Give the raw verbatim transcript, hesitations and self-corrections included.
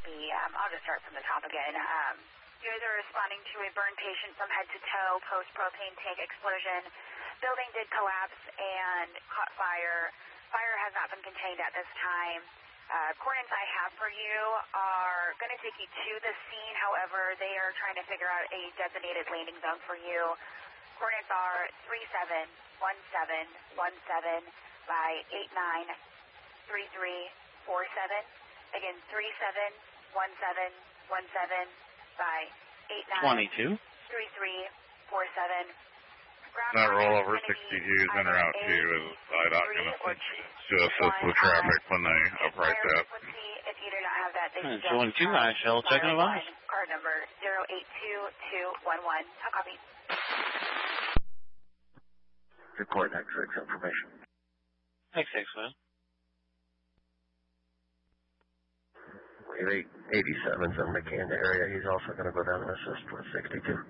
copy. Um, I'll just start from the top again. Um, you guys are responding to a burn patient from head to toe, post-propane tank explosion. Building did collapse and caught fire. Fire has not been contained at this time. Uh, coordinates I have for you are going to take you to the scene. However, they are trying to figure out a designated landing zone for you. Coordinates are three seven one seven one seven by eight nine three three four seven. Again, three seven one seven one seven by eight nine three three four seven. That rollover sixty Gs in or out to you is I D O C going to assist the traffic when they upright that. If you do not have that, they should just two, I shall check it out. Card number zero eight two two one one. I'll copy. Report X six information. X six, well. We have eight eighty-sevens in the Canada area. He's also going to go down and assist with sixty-two.